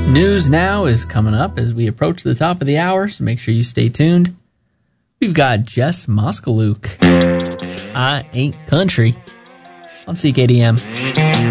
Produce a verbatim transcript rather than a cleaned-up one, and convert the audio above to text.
News Now is coming up as we approach the top of the hour, so make sure you stay tuned. We've got Jess Moskaluk. I Ain't Country on C K D M.